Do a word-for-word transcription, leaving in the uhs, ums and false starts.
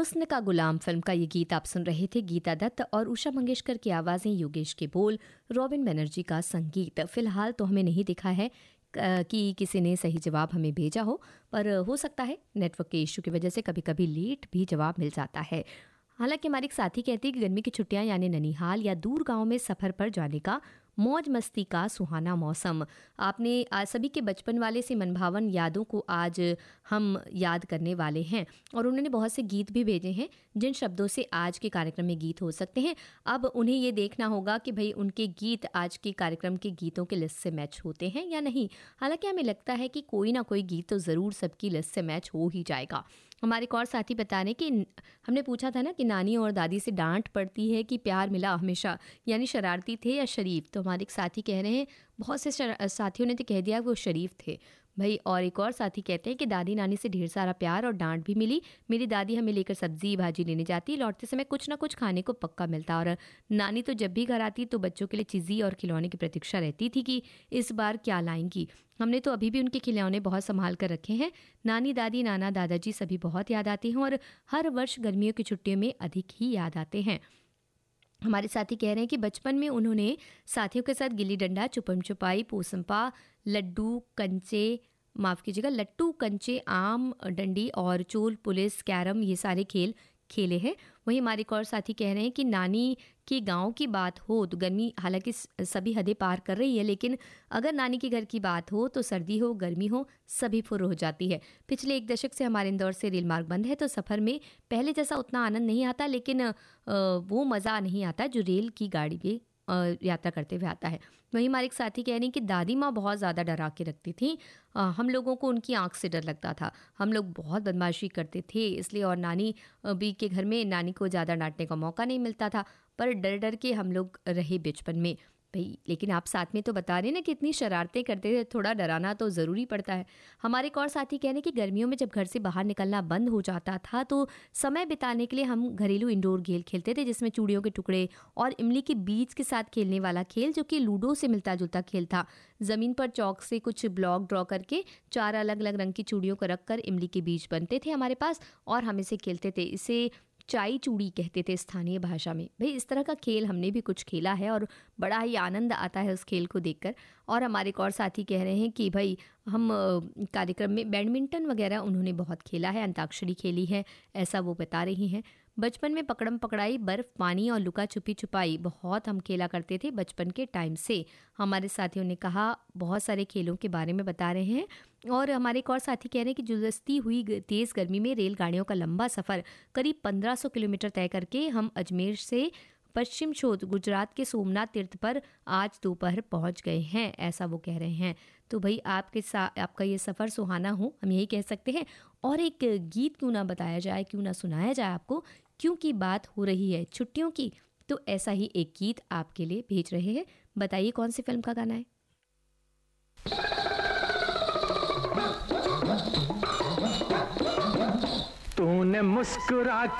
हुस्न का गुलाम फिल्म का ये गीत आप सुन रहे थे। गीता दत्त और उषा मंगेशकर की आवाज़ें, योगेश के बोल, रॉबिन बनर्जी का संगीत। फिलहाल तो हमें नहीं दिखा है कि किसी ने सही जवाब हमें भेजा हो, पर हो सकता है नेटवर्क के इशू की वजह से कभी कभी लेट भी जवाब मिल जाता है। हालांकि हमारे एक साथी कहते हैं कि गर्मी की छुट्टियां यानी ननिहाल या दूर गांव में सफ़र पर जाने का मौज मस्ती का सुहाना मौसम। आपने आज सभी के बचपन वाले से मनभावन यादों को आज हम याद करने वाले हैं और उन्होंने बहुत से गीत भी भेजे हैं जिन शब्दों से आज के कार्यक्रम में गीत हो सकते हैं। अब उन्हें ये देखना होगा कि भाई उनके गीत आज के कार्यक्रम के गीतों के लिस्ट से मैच होते हैं या नहीं। हालांकि हमें लगता है कि कोई ना कोई गीत तो ज़रूर सबकी लिस्ट से मैच हो ही जाएगा। हमारे एक और साथी बता रहे कि हमने पूछा था ना कि नानी और दादी से डांट पड़ती है कि प्यार मिला हमेशा, यानी शरारती थे या शरीफ। तो हमारे एक साथी कह रहे हैं, बहुत से साथियों ने तो कह दिया वो शरीफ थे भाई। और एक और साथी कहते हैं कि दादी नानी से ढेर सारा प्यार और डांट भी मिली। मेरी दादी हमें लेकर सब्जी भाजी लेने जाती, लौटते समय कुछ ना कुछ खाने को पक्का मिलता। और नानी तो जब भी घर आती तो बच्चों के लिए चीज़ी और खिलौने की प्रतीक्षा रहती थी कि इस बार क्या लाएंगी। हमने तो अभी भी उनके खिलौने बहुत संभाल कर रखे हैं। नानी दादी नाना दादाजी सभी बहुत याद आते हैं और हर वर्ष गर्मियों की छुट्टियों में अधिक ही याद आते हैं। हमारे साथी कह रहे हैं कि बचपन में उन्होंने साथियों के साथ गिल्ली डंडा, छुपम छुपाई, पोसंपा, लड्डू कंचे माफ़ कीजिएगा लट्टू कंचे, आम डंडी और चोल पुलिस, कैरम, ये सारे खेल खेले हैं। वहीं हमारे एक और साथी कह रहे हैं कि नानी के गांव की बात हो तो गर्मी हालांकि सभी हदें पार कर रही है, लेकिन अगर नानी के घर की बात हो तो सर्दी हो गर्मी हो सभी फुर हो जाती है। पिछले एक दशक से हमारे इंदौर से रेल मार्ग बंद है तो सफ़र में पहले जैसा उतना आनंद नहीं आता, लेकिन वो मज़ा नहीं आता जो रेल की गाड़ी पे यात्रा करते हुए आता है। वहीं हमारे एक साथी कह रहे हैं कि दादी माँ बहुत ज़्यादा डरा के रखती थी हम लोगों को, उनकी आंख से डर लगता था। हम लोग बहुत बदमाशी करते थे इसलिए, और नानी भी के घर में नानी को ज़्यादा डांटने का मौका नहीं मिलता था, पर डर डर के हम लोग रहे बचपन में भाई। लेकिन आप साथ में तो बता रहे हैं ना कि इतनी शरारतें करते थे, थोड़ा डराना तो ज़रूरी पड़ता है। हमारे एक और साथी कह रहे हैं कि गर्मियों में जब घर से बाहर निकलना बंद हो जाता था तो समय बिताने के लिए हम घरेलू इंडोर खेल खेलते थे, जिसमें चूड़ियों के टुकड़े और इमली के बीज के साथ खेलने वाला खेल जो कि लूडो से मिलता जुलता खेल था। ज़मीन पर चौक से कुछ ब्लॉक ड्रॉ करके चार अलग अलग रंग की चूड़ियों को रख कर इमली के बीज बनते थे हमारे पास और हम इसे खेलते थे। इसे चाई चूड़ी कहते थे स्थानीय भाषा में। भाई इस तरह का खेल हमने भी कुछ खेला है और बड़ा ही आनंद आता है उस खेल को देखकर। और हमारे एक और साथी कह रहे हैं कि भाई हम कार्यक्रम में बैडमिंटन वगैरह उन्होंने बहुत खेला है, अंताक्षरी खेली है, ऐसा वो बता रही हैं। बचपन में पकड़म पकड़ाई, बर्फ़ पानी और लुका छुपी छुपाई बहुत हम खेला करते थे बचपन के टाइम से। हमारे साथियों ने कहा बहुत सारे खेलों के बारे में बता रहे हैं। और हमारे एक और साथी कह रहे हैं कि जुलस्ती हुई तेज़ गर्मी में रेलगाड़ियों का लंबा सफ़र करीब पंद्रह सौ किलोमीटर तय करके हम अजमेर से पश्चिम छोर गुजरात के सोमनाथ तीर्थ पर आज दोपहर पहुंच गए हैं, ऐसा वो कह रहे हैं। तो भाई आपके साथ आपका ये सफ़र सुहाना हो, हम यही कह सकते हैं। और एक गीत क्यों ना बताया जाए, क्यों ना सुनाया जाए आपको, क्योंकि बात हो रही है छुट्टियों की, तो ऐसा ही एक गीत आपके लिए भेज रहे हैं। बताइए कौन सी फिल्म का गाना है। तूने मुस्कुरा